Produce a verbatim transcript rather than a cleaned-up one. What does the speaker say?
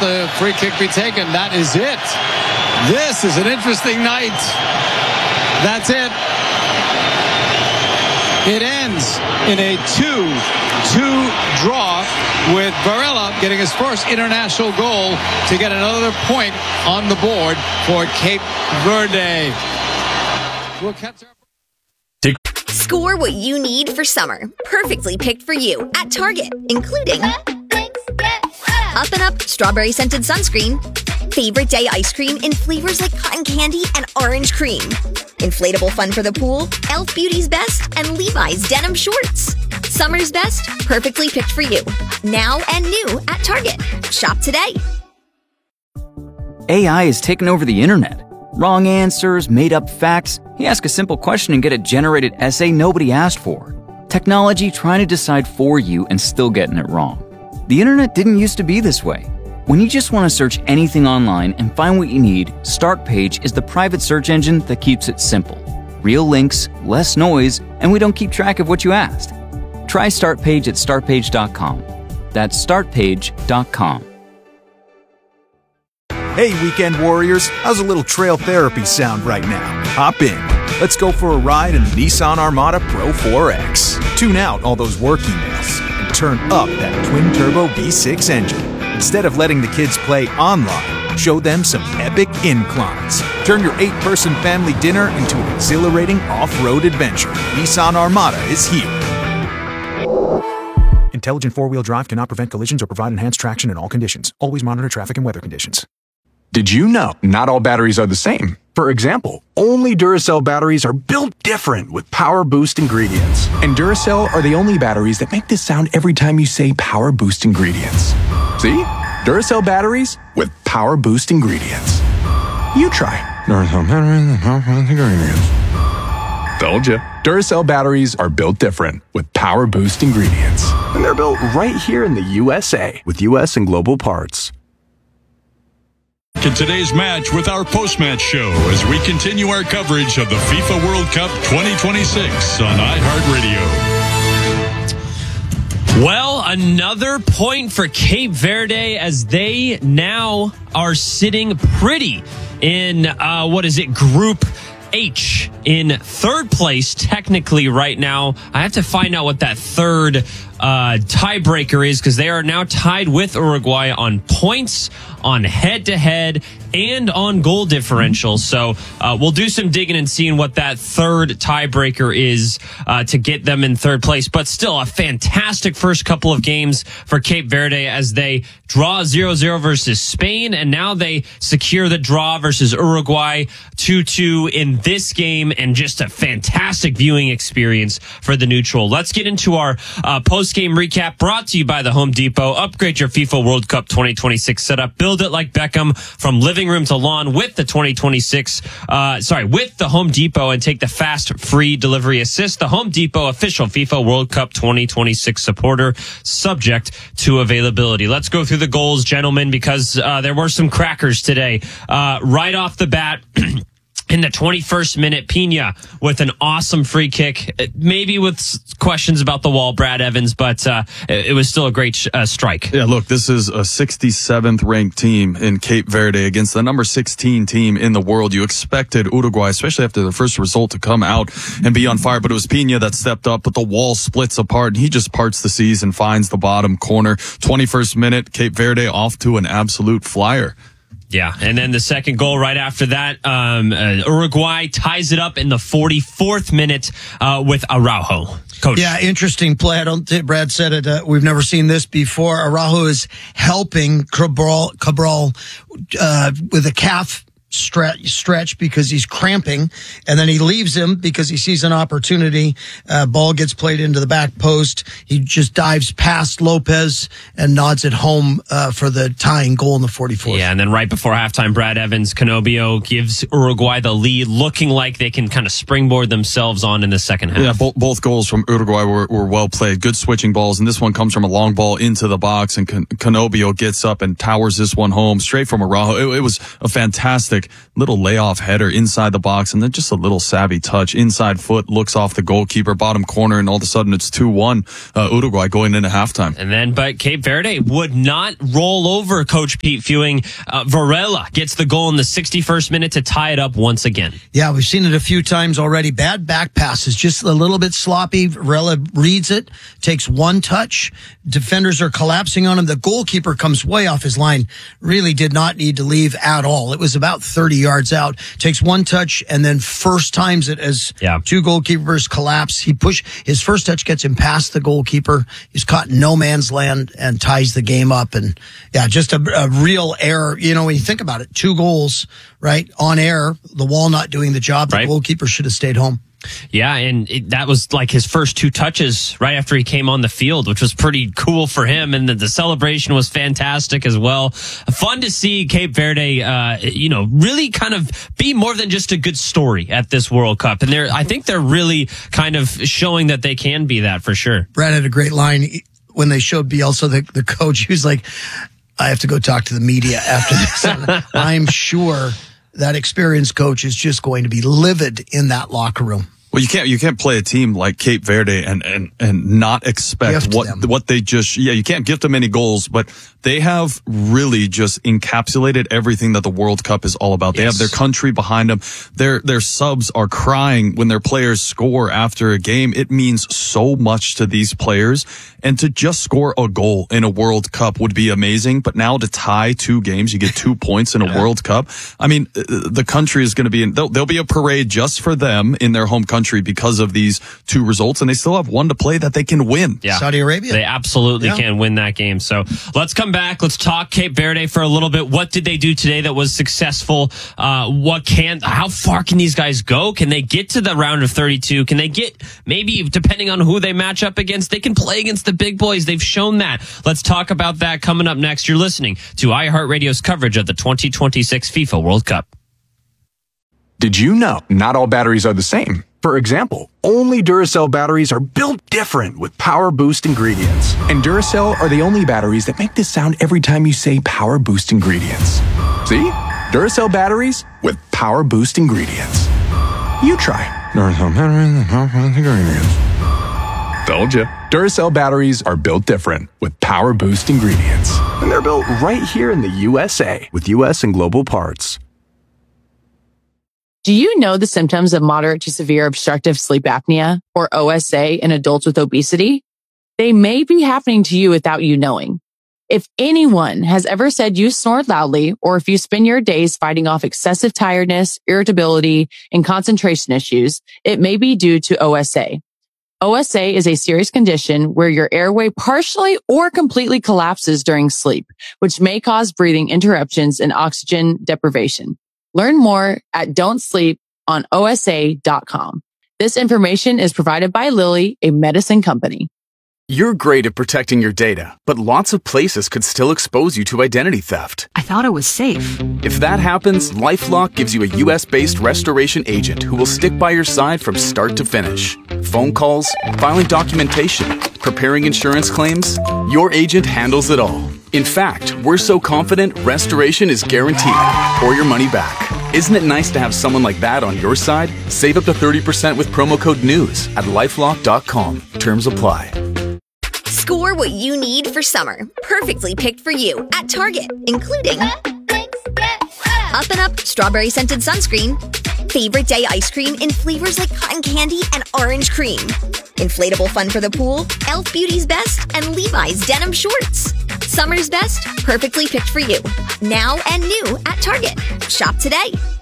the free kick be taken. That is it. This is an interesting night. That's it. It ends in a two two draw with Varela getting his first international goal to get another point on the board for Cape Verde. We'll catch our... Score what you need for summer. Perfectly picked for you at Target, including Up and Up strawberry scented sunscreen, favorite day ice cream in flavors like cotton candy and orange cream, inflatable fun for the pool, Elf Beauty's Best, and Levi's denim shorts. Summer's best, perfectly picked for you. Now and new at Target. Shop today. A I has taken over the internet. Wrong answers, made-up facts. You ask a simple question and get a generated essay nobody asked for. Technology trying to decide for you and still getting it wrong. The internet didn't used to be this way. When you just want to search anything online and find what you need, Startpage is the private search engine that keeps it simple. Real links, less noise, and we don't keep track of what you asked. Try Startpage at startpage dot com. That's startpage dot com. Hey, weekend warriors, how's a little trail therapy sound right now? Hop in. Let's go for a ride in the Nissan Armada Pro four X. Tune out all those work emails and turn up that twin-turbo V six engine. Instead of letting the kids play online, show them some epic inclines. Turn your eight-person family dinner into an exhilarating off-road adventure. Nissan Armada is here. Intelligent four-wheel drive cannot prevent collisions or provide enhanced traction in all conditions. Always monitor traffic and weather conditions. Did you know not all batteries are the same? For example, only Duracell batteries are built different with Power Boost ingredients. And Duracell are the only batteries that make this sound every time you say Power Boost ingredients. See? Duracell batteries with Power Boost ingredients. You try. Duracell batteries with Power Boost ingredients. Told ya. Duracell batteries are built different with Power Boost ingredients. And they're built right here in the U S A with U S and global parts. In today's match with our post-match show as we continue our coverage of the FIFA World Cup twenty twenty-six on iHeartRadio. Well, another point for Cape Verde as they now are sitting pretty in, uh, what is it, Group H in third place technically right now. I have to find out what that third uh, tiebreaker is because they are now tied with Uruguay on points, on head-to-head, and on goal differential. So uh, we'll do some digging and seeing what that third tiebreaker is uh, to get them in third place. But still a fantastic first couple of games for Cape Verde as they draw zero zero versus Spain, and now they secure the draw versus Uruguay two two in this game, and just a fantastic viewing experience for the neutral. Let's get into our uh, post-game recap brought to you by the Home Depot. Upgrade your FIFA World Cup twenty twenty-six setup. Build it like Beckham from living room to lawn with the twenty twenty-six, uh, sorry, with the Home Depot, and take the fast free delivery assist. The Home Depot official FIFA World Cup twenty twenty-six supporter, subject to availability. Let's go through the goals, gentlemen, because uh, there were some crackers today. Uh, right off the bat, in the twenty-first minute, Pina with an awesome free kick, maybe with questions about the wall, Brad Evans, but uh, it was still a great uh, strike. Yeah, look, this is a sixty-seventh ranked team in Cape Verde against the number sixteen team in the world. You expected Uruguay, especially after the first result, to come out and be on fire, but it was Pina that stepped up, but the wall splits apart, and he just parts the seas and finds the bottom corner. twenty-first minute, Cape Verde off to an absolute flyer. Yeah, and then the second goal right after that, um, uh, Uruguay ties it up in the forty-fourth minute uh, with Araujo. Coach. Yeah, interesting play. I don't think Brad said it. Uh, we've never seen this before. Araujo is helping Cabral, Cabral uh, with a calf stretch, stretch because he's cramping, and then he leaves him because he sees an opportunity. Uh, ball gets played into the back post. He just dives past Lopez and nods it home uh, for the tying goal in the forty-fourth. Yeah, and then right before halftime, Brad Evans, Canobio gives Uruguay the lead, looking like they can kind of springboard themselves on in the second half. Yeah, both, both goals from Uruguay were, were well played. Good switching balls, and this one comes from a long ball into the box, and Can- Canobio gets up and towers this one home straight from Araujo. It, it was a fantastic quick little layoff header inside the box, and then just a little savvy touch. Inside foot, looks off the goalkeeper, bottom corner, and all of a sudden it's two one uh, Uruguay going into halftime. And then, but Cape Verde would not roll over Coach Pete Fewing. Uh, Varela gets the goal in the sixty-first minute to tie it up once again. Yeah, we've seen it a few times already. Bad back passes, just a little bit sloppy. Varela reads it, takes one touch. Defenders are collapsing on him. The goalkeeper comes way off his line. Really did not need to leave at all. It was about thirty yards out. Takes one touch and then first times it as yeah. two goalkeepers collapse. He push his first touch gets him past the goalkeeper. He's caught in no man's land and ties the game up. And yeah, just a, a real error. You know, when you think about it, two goals, right, on air, the wall not doing the job. The right. goalkeeper should have stayed home. Yeah, and it, that was like his first two touches right after he came on the field, which was pretty cool for him. And the, the celebration was fantastic as well. Fun to see Cape Verde, uh, you know, really kind of be more than just a good story at this World Cup. And they're, I think they're really kind of showing that they can be that for sure. Brad had a great line when they showed Bielsa, the, the coach. He was like, I have to go talk to the media after this. And I'm sure that experienced coach is just going to be livid in that locker room. Well, you can't you can't play a team like Cape Verde and and and not expect Gift what them. what they just yeah you can't gift them any goals, but they have really just encapsulated everything that the World Cup is all about. They Yes. have their country behind them. Their their subs are crying when their players score after a game. It means so much to these players, and to just score a goal in a World Cup would be amazing. But now to tie two games, you get two points in a Yeah. World Cup. I mean, the country is going to be in. There'll, there'll be a parade just for them in their home country because of these two results, and they still have one to play that they can win. Yeah. Saudi Arabia. They absolutely Yeah. can win that game. So let's come back. Let's talk Cape Verde for a little bit. What did they do today that was successful? Uh, what can, how far can these guys go? Can they get to the round of thirty-two? Can they get, maybe depending on who they match up against, they can play against the big boys. They've shown that. Let's talk about that coming up next. You're listening to iHeartRadio's coverage of the twenty twenty-six FIFA World Cup. Did you know not all batteries are the same? For example, only Duracell batteries are built different with Power Boost ingredients. And Duracell are the only batteries that make this sound every time you say Power Boost ingredients. See? Duracell batteries with Power Boost ingredients. You try. Duracell batteries with Power Boost ingredients. Told you. Duracell batteries are built different with Power Boost ingredients. And they're built right here in the U S A with U S and global parts. Do you know the symptoms of moderate to severe obstructive sleep apnea, or O S A, in adults with obesity? They may be happening to you without you knowing. If anyone has ever said you snore loudly, or if you spend your days fighting off excessive tiredness, irritability, and concentration issues, it may be due to O S A. O S A is a serious condition where your airway partially or completely collapses during sleep, which may cause breathing interruptions and oxygen deprivation. Learn more at don't sleep on O S A dot com. This information is provided by Lilly, a medicine company. You're great at protecting your data, but lots of places could still expose you to identity theft. I thought it was safe. If that happens, LifeLock gives you a U S-based restoration agent who will stick by your side from start to finish. Phone calls, filing documentation, preparing insurance claims, your agent handles it all. In fact, we're so confident restoration is guaranteed or your money back. Isn't it nice to have someone like that on your side? Save up to thirty percent with promo code NEWS at lifelock dot com. Terms apply. Score what you need for summer. Perfectly picked for you at Target, including Up and Up Strawberry Scented Sunscreen, Favorite Day Ice Cream in flavors like cotton candy and orange cream, Inflatable Fun for the Pool, e l f Beauty's Best, and Levi's Denim Shorts. Summer's best, perfectly picked for you. Now and new at Target. Shop today.